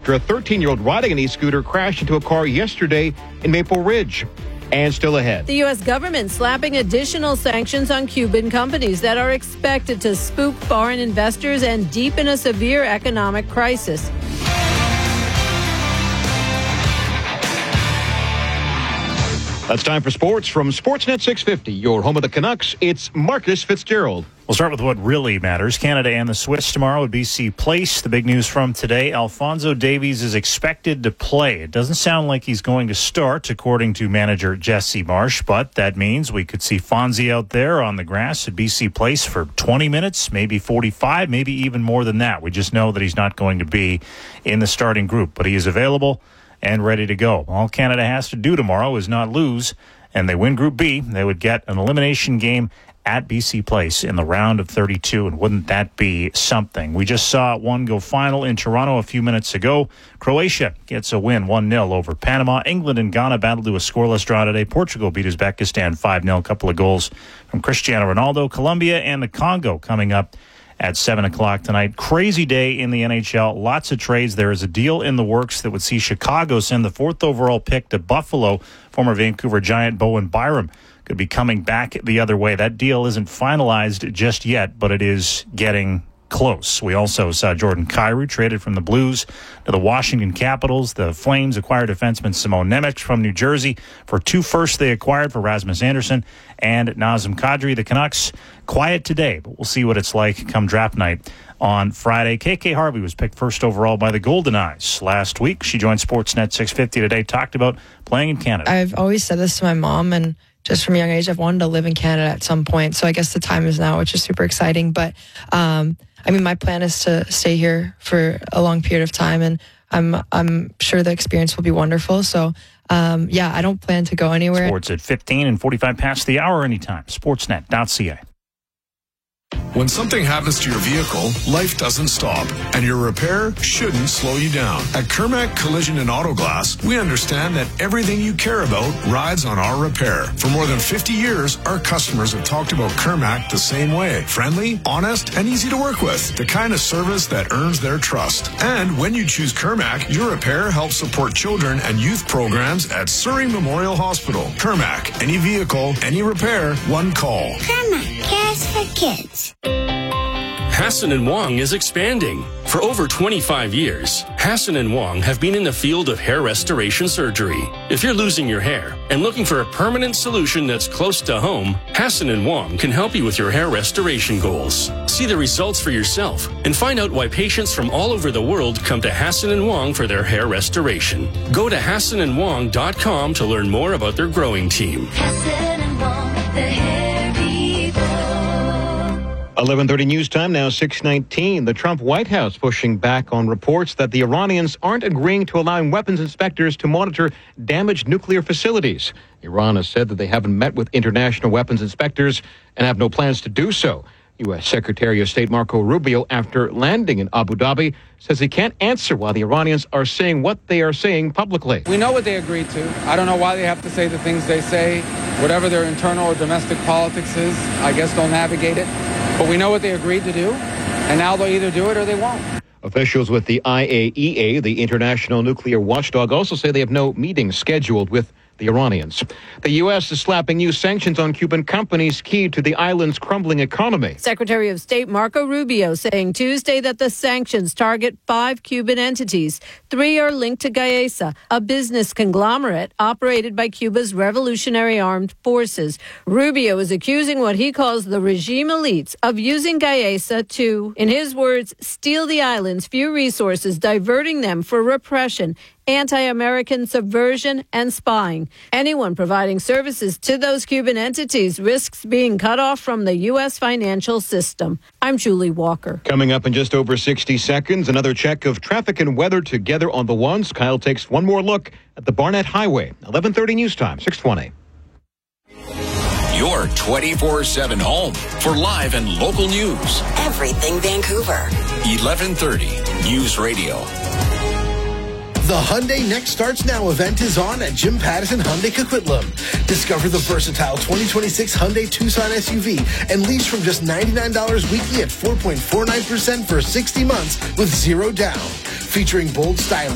after a 13-year-old riding an e-scooter crashed into a car yesterday in Maple Ridge. And still ahead. The U.S. government slapping additional sanctions on Cuban companies that are expected to spook foreign investors and deepen a severe economic crisis. That's time for sports from Sportsnet 650, your home of the Canucks. It's Marcus Fitzgerald. We'll start with what really matters. Canada and the Swiss tomorrow at BC Place. The big news from today, Alphonso Davies is expected to play. It doesn't sound like he's going to start, according to manager Jesse Marsh, but that means we could see Fonzie out there on the grass at BC Place for 20 minutes, maybe 45, maybe even more than that. We just know that he's not going to be in the starting group, but he is available and ready to go. All Canada has to do tomorrow is not lose, and they win Group B. They would get an elimination game at BC Place in the round of 32, and wouldn't that be something? We just saw one go final in Toronto a few minutes ago. Croatia gets a win 1-0 over Panama. England and Ghana battled to a scoreless draw today. Portugal beat Uzbekistan 5-0. A couple of goals from Cristiano Ronaldo. Colombia and the Congo coming up at 7 o'clock tonight. Crazy day in the NHL. Lots of trades. There is a deal in the works that would see Chicago send the 4th overall pick to Buffalo. Former Vancouver Giant Bowen Byram could be coming back the other way. That deal isn't finalized just yet, but it is getting close. We also saw Jordan Kyrou traded from the Blues to the Washington Capitals. The Flames acquired defenseman Simon Nemec from New Jersey for 2 firsts they acquired for Rasmus Andersson and Nazem Kadri. The Canucks quiet today, but we'll see what it's like come draft night on Friday. KK Harvey was picked 1st overall by the Golden Eyes last week. She joined Sportsnet 650 today, talked about playing in Canada. I've always said this to my mom, and just from a young age, I've wanted to live in Canada at some point. So I guess the time is now, which is super exciting. But my plan is to stay here for a long period of time, and I'm sure the experience will be wonderful. So, I don't plan to go anywhere. Sports at 15 and 45 past the hour anytime. Sportsnet.ca. When something happens to your vehicle, life doesn't stop, and your repair shouldn't slow you down. At Kermac Collision and Auto Glass, we understand that everything you care about rides on our repair. For more than 50 years, our customers have talked about Kermac the same way. Friendly, honest, and easy to work with. The kind of service that earns their trust. And when you choose Kermac, your repair helps support children and youth programs at Surrey Memorial Hospital. Kermac, any vehicle, any repair, one call. Kermac cares for kids. Hassan & Wong is expanding. For over 25 years, Hassan & Wong have been in the field of hair restoration surgery. If you're losing your hair and looking for a permanent solution that's close to home, Hassan & Wong can help you with your hair restoration goals. See the results for yourself and find out why patients from all over the world come to Hassan & Wong for their hair restoration. Go to HassanandWong.com to learn more about their growing team. Hassan & Wong, the hair people. 11:30 news time, now 6:19. The Trump White House pushing back on reports that the Iranians aren't agreeing to allowing weapons inspectors to monitor damaged nuclear facilities. Iran has said that they haven't met with international weapons inspectors and have no plans to do so. U.S. Secretary of State Marco Rubio, after landing in Abu Dhabi, says he can't answer why the Iranians are saying what they are saying publicly. We know what they agreed to. I don't know why they have to say the things they say. Whatever their internal or domestic politics is, I guess they'll navigate it. But we know what they agreed to do, and now they'll either do it or they won't. Officials with the IAEA, the International Nuclear Watchdog, also say they have no meetings scheduled with the Iranians. The U.S. is slapping new sanctions on Cuban companies key to the island's crumbling economy. Secretary of State Marco Rubio saying Tuesday that the sanctions target 5 Cuban entities. 3 are linked to Gaesa, a business conglomerate operated by Cuba's Revolutionary Armed Forces. Rubio is accusing what he calls the regime elites of using Gaesa to, in his words, steal the island's few resources, diverting them for repression, anti-American subversion, and spying. Anyone providing services to those Cuban entities risks being cut off from the U.S. financial system. I'm Julie Walker. Coming up in just over 60 seconds, another check of traffic and weather together on the ones. Kyle takes one more look at the Barnett Highway. 11:30 news time, 6:20. Your 24/7 home for live and local news. Everything Vancouver. 1130 News Radio. The Hyundai Next Starts Now event is on at Jim Pattison Hyundai Coquitlam. Discover the versatile 2026 Hyundai Tucson SUV and lease from just $99 weekly at 4.49% for 60 months with zero down. Featuring bold styling